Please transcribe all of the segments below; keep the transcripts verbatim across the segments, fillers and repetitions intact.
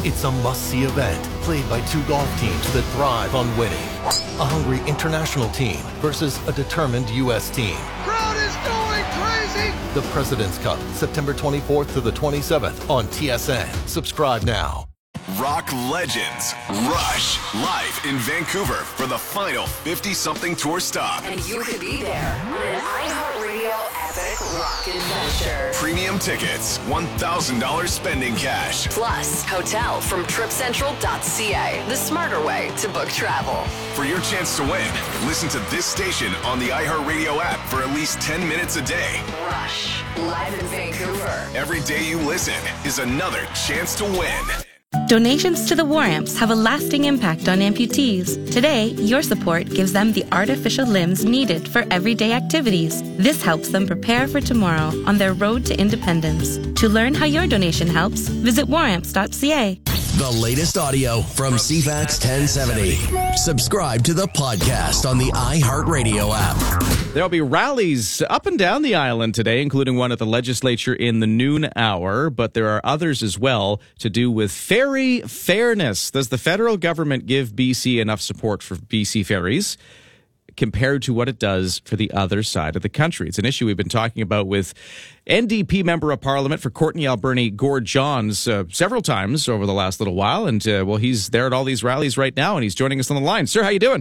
It's a must-see event played by two golf teams that thrive on winning. A hungry international team versus a determined U S team. Crowd is going crazy! The President's Cup, September twenty-fourth to the twenty-seventh on T S N. Subscribe now. Rock legends Rush live in Vancouver for the final fifty-something tour stop. And you could be there on an iHeartRadio epic rock adventure. Premium tickets, one thousand dollars spending cash. Plus, hotel from trip central dot c a, the smarter way to book travel. For your chance to win, listen to this station on the iHeartRadio app for at least ten minutes a day. Rush, live in Vancouver. Every day you listen is another chance to win. Donations to the War Amps have a lasting impact on amputees. Today, your support gives them the artificial limbs needed for everyday activities. This helps them prepare for tomorrow on their road to independence. To learn how your donation helps, visit war amps dot c a. The latest audio from C FAX ten seventy. Subscribe to the podcast on the iHeartRadio app. There'll be rallies up and down the island today, including one at the legislature in the noon hour, but there are others as well to do with ferry fairness. Does the federal government give B C enough support for B C ferries compared to what it does for the other side of the country? It's an issue we've been talking about with N D P Member of Parliament for Courtenay Alberni, Gord Johns, uh, several times over the last little while. And, uh, well, he's there at all these rallies right now, and he's joining us on the line. Sir, how you doing?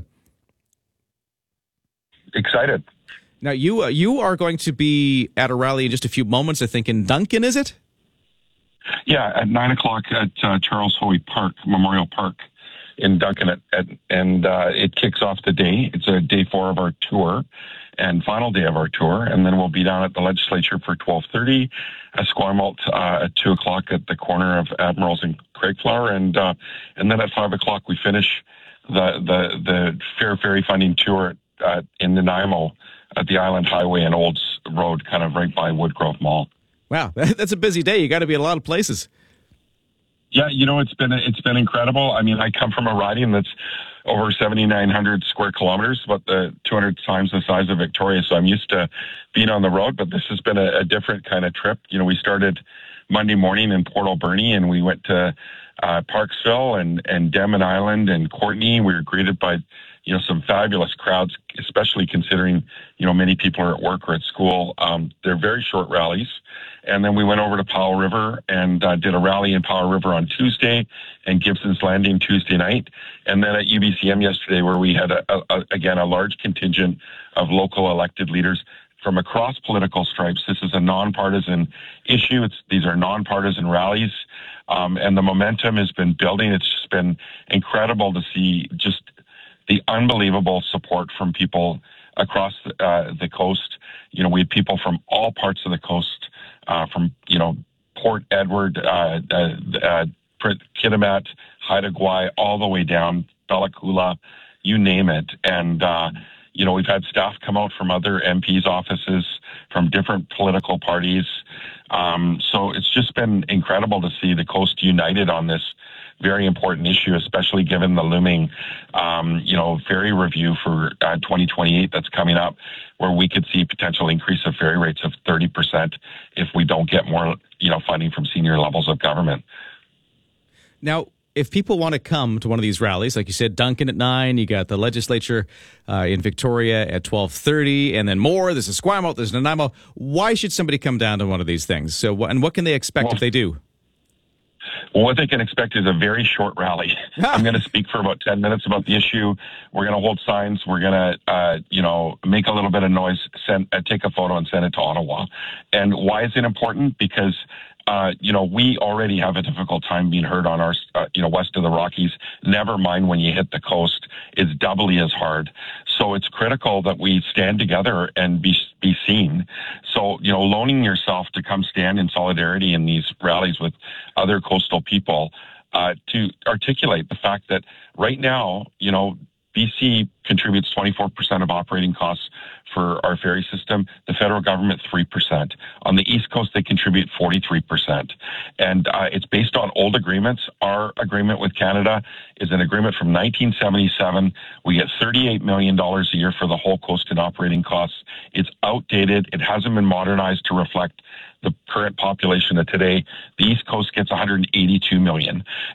Excited. Now, you uh, you are going to be at a rally in just a few moments, I think, in Duncan, is it? Yeah, at nine o'clock at uh, Charles Hoey Park, Memorial Park in Duncan, at, at, and uh, it kicks off the day. It's a day four of our tour and final day of our tour, and then we'll be down at the legislature for twelve thirty, at Squamalt uh, at two o'clock at the corner of Admirals and Craigflower, and uh, and then at five o'clock we finish the the the Fair Ferry Funding Tour uh, in Nanaimo at the Island Highway and Olds Road, kind of right by Woodgrove Mall. Wow, that's a busy day. You got to be at a lot of places. Yeah, you know, it's been it's been incredible. I mean, I come from a riding that's over seventy-nine hundred square kilometers, about the two hundred times the size of Victoria. So I'm used to being on the road, but this has been a, a different kind of trip. You know, we started Monday morning in Port Alberni, and we went to uh, Parksville and and Denman Island and Courtenay. We were greeted by, you know, some fabulous crowds, especially considering, you know, many people are at work or at school. Um, they're very short rallies. And then we went over to Powell River and uh, did a rally in Powell River on Tuesday and Gibson's Landing Tuesday night. And then at U B C M yesterday, where we had, a, a, again, a large contingent of local elected leaders from across political stripes. This is a nonpartisan issue. It's, these are nonpartisan rallies. Um, and the momentum has been building. It's just been incredible to see just the unbelievable support from people across the, uh, the coast. You know, we had people from all parts of the coast, uh, from, you know, Port Edward, uh, uh, uh, Kitimat, Haida Gwaii, all the way down, Bella Coola, you name it. And, uh, you know, we've had staff come out from other M Ps' offices, from different political parties. Um, so it's just been incredible to see the coast united on this very important issue, especially given the looming, um, you know, ferry review for uh, twenty twenty-eight that's coming up, where we could see potential increase of ferry rates of thirty percent if we don't get more, you know, funding from senior levels of government. Now, if people want to come to one of these rallies, like you said, Duncan at nine, you got the legislature uh, in Victoria at twelve thirty, and then more. There's a Squamalt, there's Nanaimo. Why should somebody come down to one of these things? So, and what can they expect well, if they do? Well, what they can expect is a very short rally. I'm going to speak for about ten minutes about the issue. We're going to hold signs. We're going to, uh, you know, make a little bit of noise, send, uh, take a photo and send it to Ottawa. And why is it important? Because Uh, you know, we already have a difficult time being heard on our, uh, you know, west of the Rockies. Never mind when you hit the coast, it's doubly as hard. So it's critical that we stand together and be be seen. So, you know, loaning yourself to come stand in solidarity in these rallies with other coastal people uh, to articulate the fact that right now, you know, B C contributes twenty-four percent of operating costs for our ferry system. The federal government, three percent. On the East Coast, they contribute forty-three percent. And uh, it's based on old agreements. Our agreement with Canada is an agreement from nineteen seventy-seven. We get thirty-eight million dollars a year for the whole coast in operating costs. It's outdated. It hasn't been modernized to reflect the current population of today. The East Coast gets one hundred eighty-two million.